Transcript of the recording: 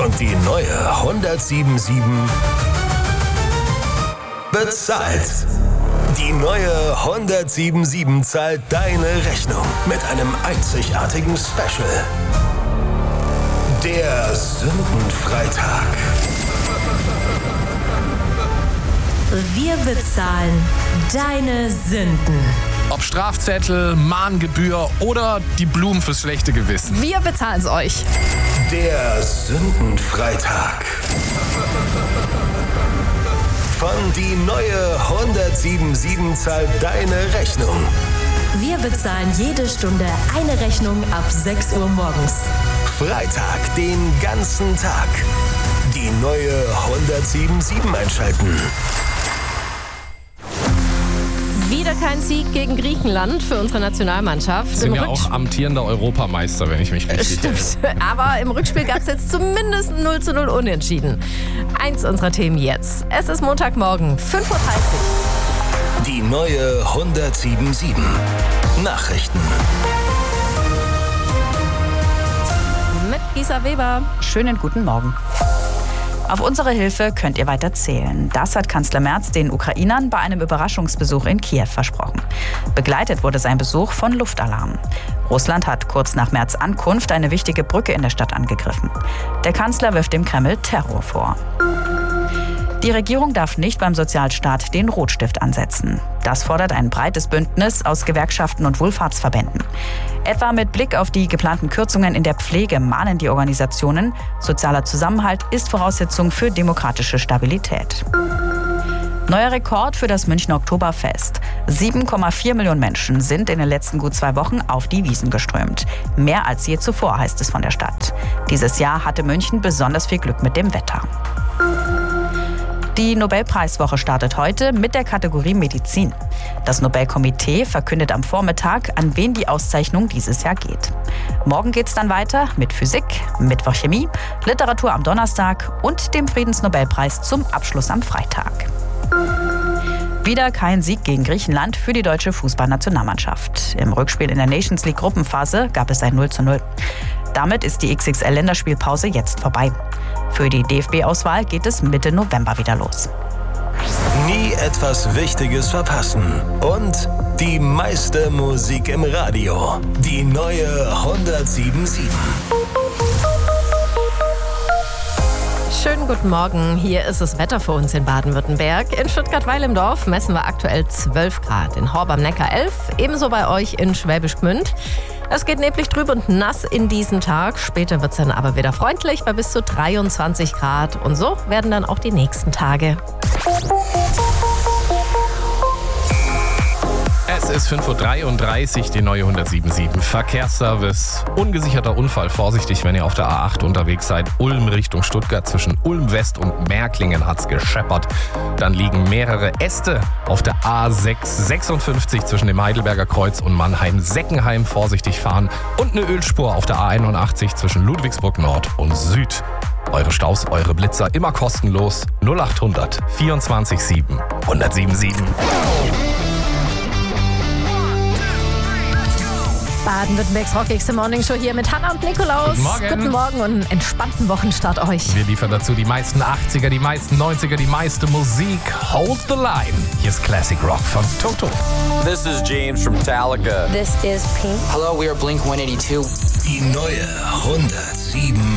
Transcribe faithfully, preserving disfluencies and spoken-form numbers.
Und die neue hundertsieben Komma sieben bezahlt. Die neue hundertsieben Komma sieben zahlt deine Rechnung mit einem einzigartigen Special. Der Sündenfreitag. Wir bezahlen deine Sünden. Ob Strafzettel, Mahngebühr oder die Blumen fürs schlechte Gewissen. Wir bezahlen es euch. Der Sündenfreitag. Von die neue hundertsieben Komma sieben zahlt deine Rechnung. Wir bezahlen jede Stunde eine Rechnung ab sechs Uhr morgens. Freitag den ganzen Tag. Die neue hundertsieben Komma sieben einschalten. Wieder kein Sieg gegen Griechenland für unsere Nationalmannschaft. Sind Im ja Rückspiel- auch amtierender Europameister, wenn ich mich richtig erinnere. Stimmt. Aber im Rückspiel gab es jetzt zumindest ein null zu null Unentschieden. Eins unserer Themen jetzt. Es ist Montagmorgen, fünf Uhr dreißig. Die neue hundertsieben Komma sieben. Nachrichten. Mit Gisa Weber. Schönen guten Morgen. Auf unsere Hilfe könnt ihr weiter zählen. Das hat Kanzler Merz den Ukrainern bei einem Überraschungsbesuch in Kiew versprochen. Begleitet wurde sein Besuch von Luftalarm. Russland hat kurz nach Merz' Ankunft eine wichtige Brücke in der Stadt angegriffen. Der Kanzler wirft dem Kreml Terror vor. Die Regierung darf nicht beim Sozialstaat den Rotstift ansetzen. Das fordert ein breites Bündnis aus Gewerkschaften und Wohlfahrtsverbänden. Etwa mit Blick auf die geplanten Kürzungen in der Pflege mahnen die Organisationen, sozialer Zusammenhalt ist Voraussetzung für demokratische Stabilität. Neuer Rekord für das Münchner Oktoberfest. sieben Komma vier Millionen Menschen sind in den letzten gut zwei Wochen auf die Wiesn geströmt. Mehr als je zuvor, heißt es von der Stadt. Dieses Jahr hatte München besonders viel Glück mit dem Wetter. Die Nobelpreiswoche startet heute mit der Kategorie Medizin. Das Nobelkomitee verkündet am Vormittag, an wen die Auszeichnung dieses Jahr geht. Morgen geht's dann weiter mit Physik, Mittwoch Chemie, Literatur am Donnerstag und dem Friedensnobelpreis zum Abschluss am Freitag. Wieder kein Sieg gegen Griechenland für die deutsche Fußballnationalmannschaft. Im Rückspiel in der Nations League Gruppenphase gab es ein null zu null. Damit ist die X X L-Länderspielpause jetzt vorbei. Für die D F B-Auswahl geht es Mitte November wieder los. Nie etwas Wichtiges verpassen. Und die meiste Musik im Radio. Die neue hundertsieben Komma sieben. Schönen guten Morgen. Hier ist das Wetter für uns in Baden-Württemberg. In Stuttgart-Weil im Dorf messen wir aktuell zwölf Grad. In Horb am Neckar elf. Ebenso bei euch in Schwäbisch Gmünd. Es geht neblig trüb und nass in diesen Tag. Später wird es dann aber wieder freundlich bei bis zu dreiundzwanzig Grad. Und so werden dann auch die nächsten Tage. Es ist fünf Uhr dreiunddreißig, die neue hundertsieben Komma sieben. Verkehrsservice. Ungesicherter Unfall. Vorsichtig, wenn ihr auf der A acht unterwegs seid. Ulm Richtung Stuttgart. Zwischen Ulm West und Märklingen hat's gescheppert. Dann liegen mehrere Äste auf der A sechs sechsundfünfzig zwischen dem Heidelberger Kreuz und Mannheim-Seckenheim. Vorsichtig fahren. Und eine Ölspur auf der A einundachtzig zwischen Ludwigsburg Nord und Süd. Eure Staus, eure Blitzer immer kostenlos. null achthundert vierundzwanzig sieben hundertsieben Komma sieben. Baden-Württembergs rockigste Morningshow hier mit Hannah und Nikolaus. Guten Morgen. Guten Morgen und einen entspannten Wochenstart euch. Wir liefern dazu die meisten achtziger, die meisten neunziger, die meiste Musik. Hold the line. Hier ist Classic Rock von Toto. This is James from Metallica. This is Pink. Hello, we are Blink one eighty-two. Die neue hundertsieben